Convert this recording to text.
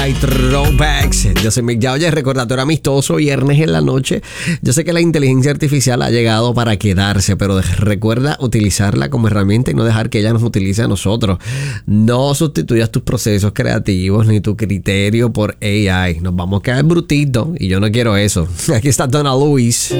Hay throwbacks. Yo soy Mick Jagger, recordatorio amistoso, viernes en la noche. Yo sé que la inteligencia artificial ha llegado para quedarse, pero recuerda utilizarla como herramienta y no dejar que ella nos utilice a nosotros. No sustituyas tus procesos creativos ni tu criterio por AI. Nos vamos a quedar brutitos y yo no quiero eso. Aquí está Donna Lewis.